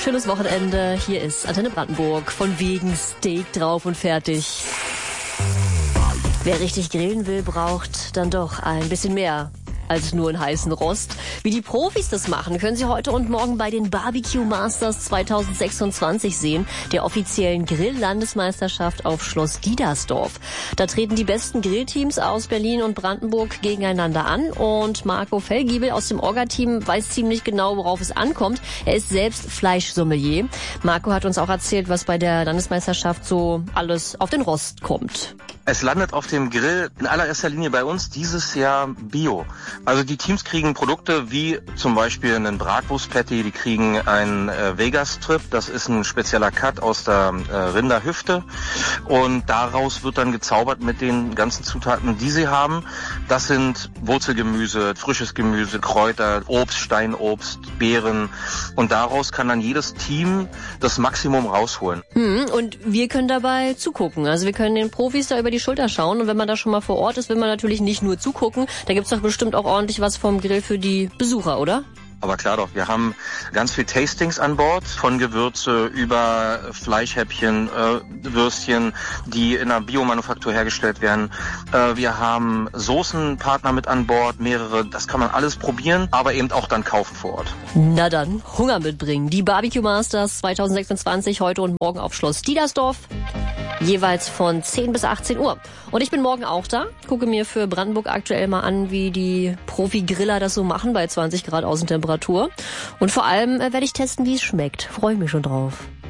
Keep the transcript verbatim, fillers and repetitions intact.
schönes Wochenende. Hier ist Antenne Brandenburg, von wegen Steak drauf und fertig. Wer richtig grillen will, braucht dann doch ein bisschen mehr als nur einen heißen Rost. Wie die Profis das machen, können Sie heute und morgen bei den Barbecue Masters zwanzig sechsundzwanzig sehen, der offiziellen Grill-Landesmeisterschaft auf Schloss Diedersdorf. Da treten die besten Grillteams aus Berlin und Brandenburg gegeneinander an und Marco Fellgiebel aus dem Orga-Team weiß ziemlich genau, worauf es ankommt. Er ist selbst Fleischsommelier. Marco hat uns auch erzählt, was bei der Landesmeisterschaft so alles auf den Rost kommt. Es landet auf dem Grill in allererster Linie bei uns dieses Jahr Bio. Also die Teams kriegen Produkte wie zum Beispiel einen Bratwurst-Patty, die kriegen einen äh, Vegas-Strip, das ist ein spezieller Cut aus der äh, Rinderhüfte und daraus wird dann gezaubert mit den ganzen Zutaten, die sie haben. Das sind Wurzelgemüse, frisches Gemüse, Kräuter, Obst, Steinobst, Beeren und daraus kann dann jedes Team das Maximum rausholen. Hm, und wir können dabei zugucken, also wir können den Profis da über die Schulter schauen und wenn man da schon mal vor Ort ist, will man natürlich nicht nur zugucken, da gibt's doch bestimmt auch ordentlich was vom Grill für die Besucher, oder? Aber klar doch, wir haben ganz viel Tastings an Bord, von Gewürze über Fleischhäppchen, äh, Würstchen, die in einer Biomanufaktur hergestellt werden. Äh, wir haben Soßenpartner mit an Bord, mehrere, das kann man alles probieren, aber eben auch dann kaufen vor Ort. Na dann, Hunger mitbringen. Die Barbecue Masters zwanzig sechsundzwanzig heute und morgen auf Schloss Diedersdorf. Jeweils von zehn bis achtzehn Uhr. Und ich bin morgen auch da, gucke mir für Brandenburg aktuell mal an, wie die Profi-Griller das so machen bei zwanzig Grad Außentemperatur. Und vor allem äh, werde ich testen, wie es schmeckt. Freue ich mich schon drauf.